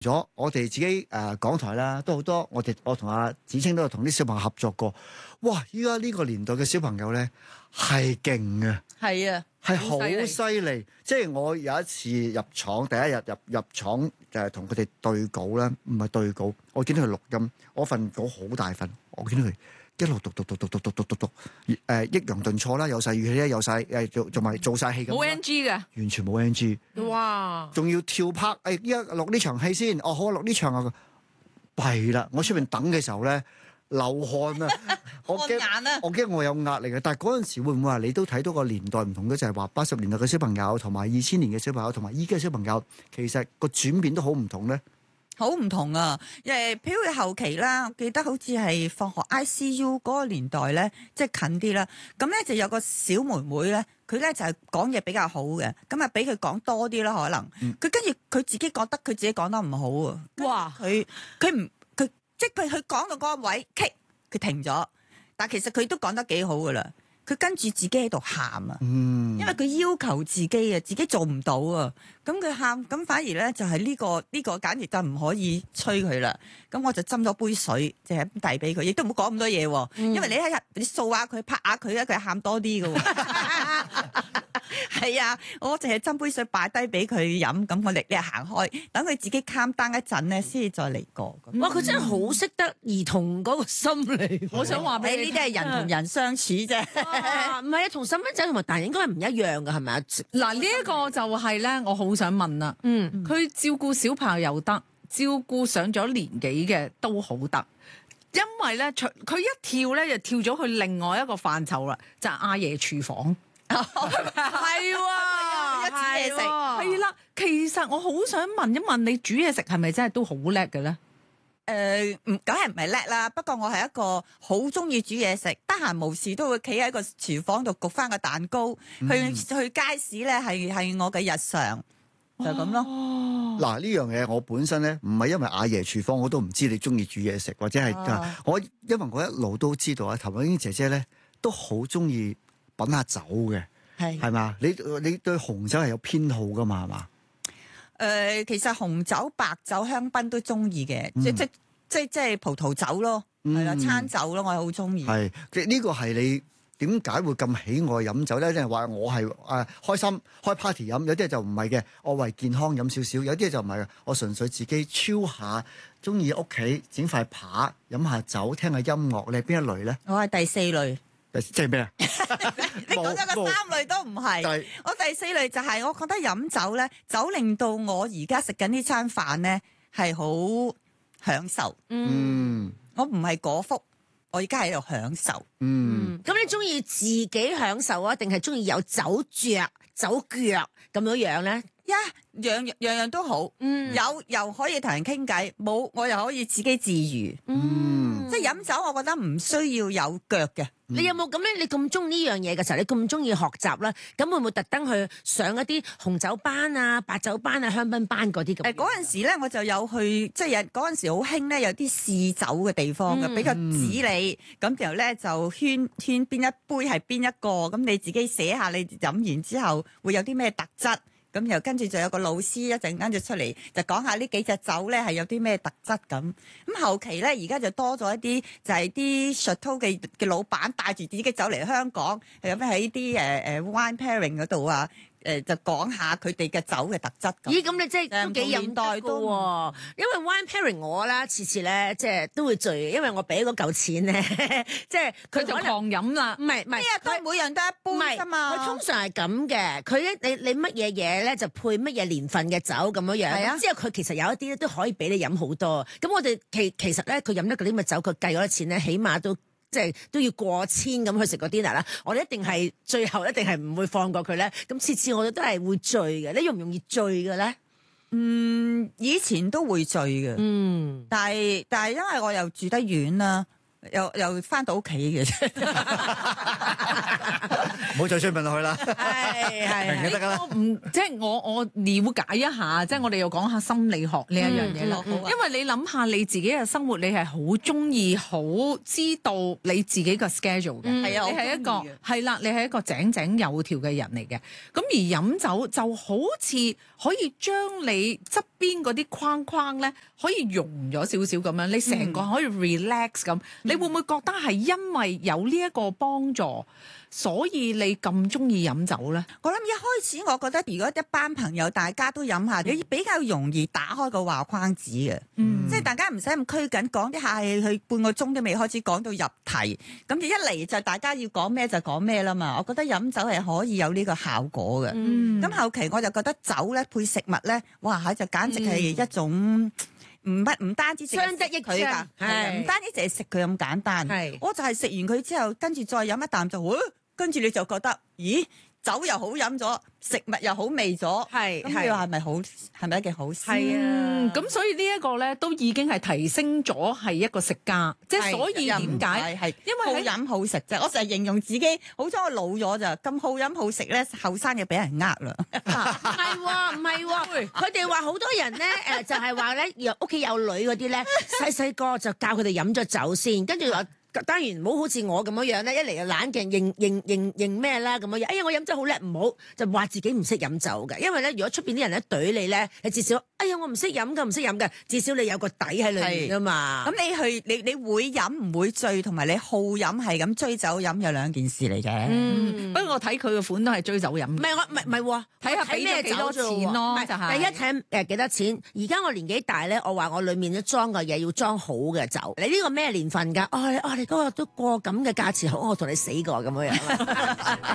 咗我哋自己港台啦，都好多我同阿子清都有同啲小朋友合作過。哇！依家呢個年代嘅小朋友咧係勁嘅， 係啊， 係好犀利。即係我有一次入廠，第一日入廠同佢哋對稿啦，唔係對稿，我見到佢錄音，我份稿好大份，我見到佢一路讀，抑揚頓挫啦，有晒語氣啦，有晒仲埋做晒戲咁。 冇 NG 嘅， 完全冇 NG。 哇！ 仲要跳拍，依家錄呢場戲先，好錄呢場啊！弊啦，我出面等嘅時候咧流汗啊，我驚我有壓力嘅。但係嗰陣時會唔會話你都睇到個年代唔同嘅，就係話80年代嘅小朋友同埋2000年嘅小朋友同埋依家嘅小朋友，其實個轉變都好唔同咧。 好唔同啊！譬如後期啦，我記得好似係放學 ICU 嗰個年代咧，即係近啲啦。咁咧就有個小妹妹咧，佢咧就係講嘢比較好嘅，咁啊俾佢講多啲啦，可能。佢跟住佢自己覺得佢自己講得唔好啊！哇！佢即係佢講到嗰個位，佢停咗，但係其實佢都講得幾好噶啦。佢跟住自己喺度喊啊，因為佢要求自己啊，自己做唔到啊，咁佢喊，咁反而咧就係呢個簡直就唔可以催佢啦。咁我就斟咗杯水，就係咁遞俾佢，亦都唔好講咁多嘢，因為你掃下佢，拍下佢咧，佢喊多啲噶。係啊，我淨係斟杯水擺低俾佢飲，咁我你行開，等佢自己 calm down 一陣咧，先至再嚟過。 哇！佢真係好識得兒童嗰個心理。 我想話俾你， 呢啲係人同人相處啫。 唔係啊，同細蚊仔同埋大人應該係唔一樣㗎，係咪啊？ 嗱，呢一個就係咧，我好想問啦。佢照顧小朋友又得，照顧上咗年紀嘅都好得，因為咧，佢一跳咧就跳咗去另外一個範疇啦，就係阿爺廚房。係喎， 煮嘢食係啦。其實我好想問一問你，煮嘢食係咪真係都好叻嘅咧？ 梗係唔係叻啦。不過我係一個好中意煮嘢食，得閒無事都會企喺個廚房度焗翻個蛋糕。去街市咧係我嘅日常，就咁咯。 嗱，呢樣嘢我本身咧唔係因為阿爺廚房，我都唔知你中意煮嘢食，或者係因為我一路都知道啊，譚詠麟姐姐咧都好中意品下酒嘅，係嘛？你對紅酒係有偏好噶嘛？係嘛？ 其實紅酒、白酒、香檳都中意嘅，即係葡萄酒咯，係啦，餐酒咯，我係好中意。 係呢個係你點解會咁喜愛飲酒咧？即係話我係開心開 party 飲，有啲就唔係嘅，我為健康飲少少，有啲就唔係嘅，我純粹自己超下，中意屋企整塊扒，飲下酒，聽下音樂。你係邊一類咧？ 我係第四類。 即係咩啊？ 你講咗個3類都唔係，我第4類就係我覺得飲酒咧，酒令到我而家食緊呢餐飯咧係好享受。我唔係果腹，我而家喺度享受。 咁你中意自己享受啊，定係中意有酒酌、酒腳咁樣咧？ 樣樣都好。有又可以同人傾偈，冇我又可以自己自娛。即係飲酒，我覺得唔需要有腳嘅。 你有冇咁咧？你咁中意呢樣嘢嘅時候，你咁中意學習啦，咁會唔會特登去上一啲紅酒班啊、白酒班啊、香檳班嗰啲咁？ 嗰陣時咧，我就有去，即係嗰陣時好興咧，有啲試酒嘅地方嘅，俾個紙你，咁然後咧就圈邊一杯係邊一個，咁你自己寫下你飲完之後會有啲咩特質。咁又跟住就有個老師一陣間就出嚟就講下呢幾隻酒咧係有啲咩特質咁。咁後期咧而家就多咗一啲就係啲 Chateau 嘅老闆帶住自己酒嚟香港，有咩喺啲wine pairing 嗰度啊。就講下佢哋嘅酒嘅特質。 咦，咁你真係都幾飲得㗎喎？因為 wine pairing 我啦，次次咧即係都會醉，因為我俾嗰嚿錢咧，即係佢就狂飲啦。 唔係， 都每樣都一杯啫嘛。 佢通常係咁嘅，佢你乜嘢嘢咧就配乜嘢年份嘅酒咁樣樣。係啊，之後佢其實有一啲咧都可以俾你飲好多。咁我哋其實咧佢飲得嗰啲乜酒，佢計嗰啲錢咧，起碼都。即係都要過千咁去食個 dinner 啦，我哋一定係最後一定係唔會放過佢咧。咁次次我哋都係會醉嘅，你容唔容易醉嘅咧？ 以前都會醉嘅，但係因為我又住得遠啦， 又翻到屋企嘅啫。 唔好再追問落去啦。 係明就得㗎啦。 即係我了解一下，即係我哋又講下心理學呢一樣嘢咯。因為你諗下你自己嘅生活，你係好中意、好知道你自己個 schedule 嘅。 係啊， 你係一個係啦，你係一個井井有條嘅人嚟嘅。咁而飲酒就好似可以將你側邊嗰啲框框咧，可以溶咗少少咁樣，你成個可以 relax 咁。你會唔會覺得係因為有呢一個幫助，所以你咁中意飲酒咧？ 我諗一開始我覺得，如果一班朋友大家都飲下，你比較容易打開個話框子嘅，即係大家唔使咁拘謹，講一下去半個鐘都未開始講到入題，咁就一嚟就大家要講咩就講咩啦嘛。我覺得飲酒係可以有呢個效果嘅。咁後期我就覺得酒咧配食物咧，哇就簡直係一種唔單止相得益彰㗎，唔單止淨係食佢咁簡單。我就係食完佢之後，跟住再飲一啖就，跟住你就覺得，咦？酒又好飲咗，食物又好味咗，咁你話係咪好？係咪一件好事？ 係啊，咁所以呢一個咧都已經係提升咗係一個食家，即係所以點解？ 係因為好飲好食啫。我成日形容自己，好彩我老咗咋，咁好飲好食咧，後生就俾人呃啦。 唔係喎，佢哋話好多人咧就係話咧，屋企有女嗰啲咧，細個就教佢哋飲咗酒先，跟住話。當然唔好好似我咁樣咧，一嚟就冷靜認咩啦咁樣。哎呀，我飲酒好叻，唔好就話自己唔識飲酒嘅。因為咧，如果出邊啲人咧懟你咧，你至少哎呀我唔識飲㗎，唔識飲㗎，至少你有個底喺裏面啊嘛。 咁你會飲唔會醉，同埋你好飲係咁追酒飲有兩件事嚟嘅。 不過我睇佢嘅款都係追酒飲。 唔係喎，睇下俾咩酒錢咯。就係第一睇幾多錢。而家我年紀大咧，我話我裡面咧裝嘅嘢要裝好嘅酒。你呢個咩年份㗎？你嗰個都過咁嘅價錢，好，我同你死過咁樣樣啦。